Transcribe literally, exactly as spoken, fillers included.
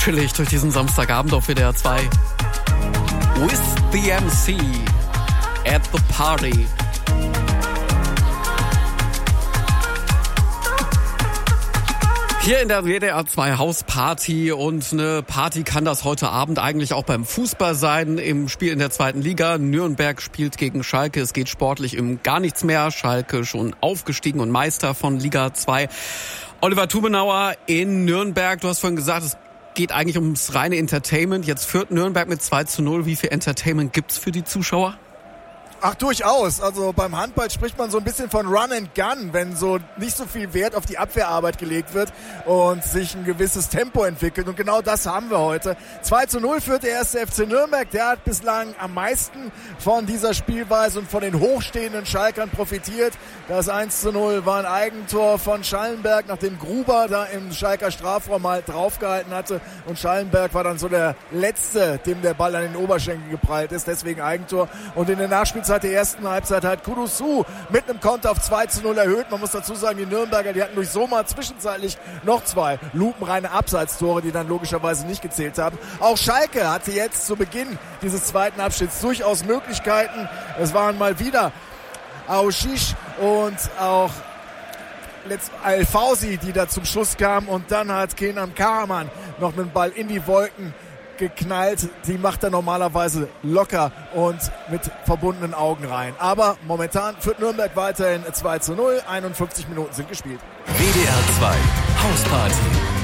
chillig durch diesen Samstagabend auf W D R zwei. With the M C at the party. Hier in der W D R zwei Hausparty, und eine Party kann das heute Abend eigentlich auch beim Fußball sein. Im Spiel in der zweiten Liga. Nürnberg spielt gegen Schalke. Es geht sportlich um gar nichts mehr. Schalke schon aufgestiegen und Meister von Liga zwei. Oliver Tubenauer in Nürnberg. Du hast vorhin gesagt, es geht eigentlich ums reine Entertainment. Jetzt führt Nürnberg mit zwei zu null. Wie viel Entertainment gibt's für die Zuschauer? Ach, durchaus. Also beim Handball spricht man so ein bisschen von Run and Gun, wenn so nicht so viel Wert auf die Abwehrarbeit gelegt wird und sich ein gewisses Tempo entwickelt. Und genau das haben wir heute. zwei zu null führt der erste F C Nürnberg. Der hat bislang am meisten von dieser Spielweise und von den hochstehenden Schalkern profitiert. Das eins zu null war ein Eigentor von Schallenberg, nachdem Gruber da im Schalker Strafraum mal draufgehalten hatte. Und Schallenberg war dann so der Letzte, dem der Ball an den Oberschenkel geprallt ist. Deswegen Eigentor. Und in der Nachspielzeit Seit der ersten Halbzeit hat Kudusu mit einem Konter auf zwei zu null erhöht. Man muss dazu sagen, die Nürnberger, die hatten durch Sommer zwischenzeitlich noch zwei lupenreine Abseitstore, die dann logischerweise nicht gezählt haben. Auch Schalke hatte jetzt zu Beginn dieses zweiten Abschnitts durchaus Möglichkeiten. Es waren mal wieder Aoshish und auch Al-Fausi, die da zum Schuss kamen. Und dann hat Kenan Karaman noch einen Ball in die Wolken geknallt. Die macht er normalerweise locker und mit verbundenen Augen rein. Aber momentan führt Nürnberg weiterhin zwei zu null. einundfünfzig Minuten sind gespielt. W D R zwei Hausparty.